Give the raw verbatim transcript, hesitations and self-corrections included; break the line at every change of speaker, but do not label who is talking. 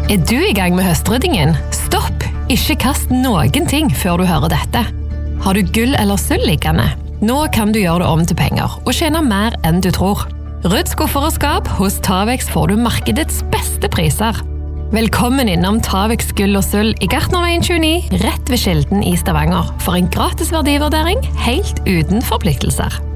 Er du i gang med høstryddingen? Stopp! Ikke kast noen ting før du hører dette. Har du gull eller sølv liggende? Nå kan du gjøre det om til penger og tjene mer enn du tror. Rydd skuffer og skap, hos Tavex får du markedets beste priser. Velkommen innom Tavex gull og sølv i Gartnerveien tjueni, rett ved Kilden i Stavanger, for en gratis verdivurdering helt uten forpliktelser.